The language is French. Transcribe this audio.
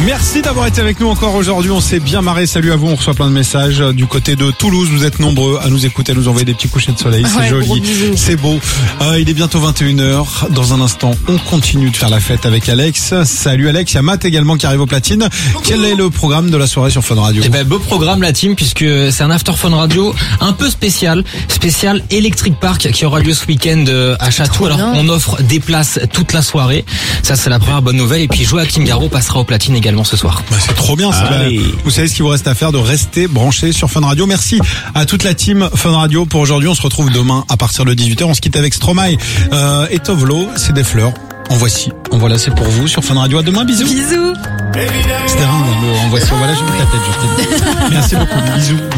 Merci d'avoir été avec nous encore aujourd'hui. On s'est bien marré. Salut à vous. On reçoit plein de messages du côté de Toulouse. Vous êtes nombreux à nous écouter, à nous envoyer des petits couchers de soleil. C'est joli. C'est beau. Il est bientôt 21h. Dans un instant, on continue de faire la fête avec Alex. Salut Alex. Il y a Matt également qui arrive au platine. Quel est le programme de la soirée sur Fun Radio? Beau programme la team, puisque c'est un after Fun Radio un peu spécial Electric Park qui aura lieu ce week-end à Château. Alors on offre des places toute la soirée. Ça c'est la première bonne nouvelle. Et puis Joachim Garraud passera au platine également ce soir. C'est trop bien. Vous savez ce qu'il vous reste à faire, de rester branché sur Fun Radio. Merci à toute la team Fun Radio pour aujourd'hui. On se retrouve demain à partir de 18h. On se quitte avec Stromae et Tovlo. C'est des fleurs. En voilà, c'est pour vous sur Fun Radio. À demain, bisous. Bisous. C'était en voici, en voilà, j'ai vu ta tête, Justine. Merci beaucoup, bisous.